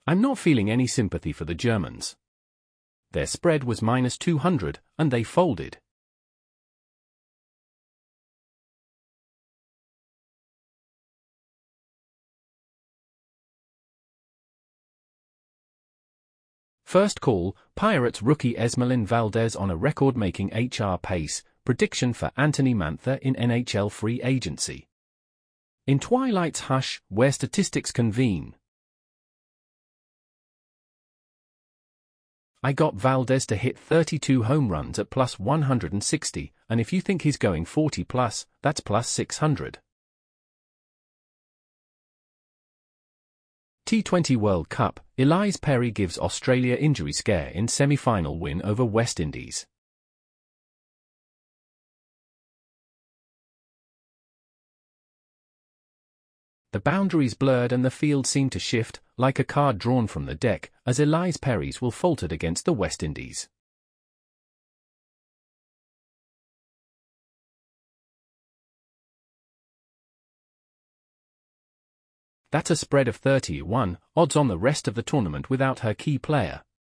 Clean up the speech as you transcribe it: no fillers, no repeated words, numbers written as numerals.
I'm not feeling any sympathy for the Germans. Their spread was -200, and they folded. First call, Pirates rookie Esmeralyn Valdez on a record-making HR pace, prediction for Anthony Mantha in NHL free agency. In Twilight's hush, where statistics convene. I got Valdez to hit 32 home runs at +160, and if you think he's going 40+, that's +600. T20 World Cup, Elise Perry gives Australia injury scare in semi-final win over West Indies. The boundaries blurred and the field seemed to shift, like a card drawn from the deck, as Elise Perry's will faltered against the West Indies. That's a spread of 31, odds on the rest of the tournament without her key player.